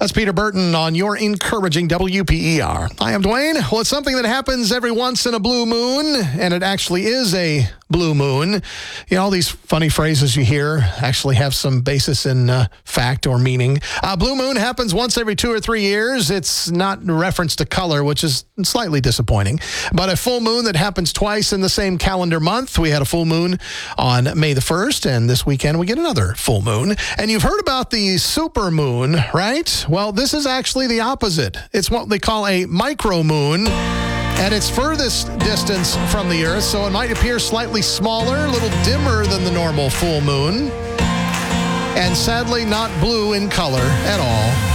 That's Peter Burton on your encouraging WPER. I am Dwayne. Well, it's something that happens every once in a blue moon, and it actually is a blue moon. You know, all these funny phrases you hear actually have some basis in fact or meaning. Blue moon happens once every 2 or 3 years. It's not in reference to color, which is slightly disappointing. But a full moon that happens twice in the same calendar month. We had a full moon on May the 1st, and this weekend we get another full moon. And you've heard about the super moon, right? Well, this is actually the opposite. It's what they call a micro moon. At its furthest distance from the Earth, so it might appear slightly smaller, a little dimmer than the normal full moon, and sadly not blue in color at all.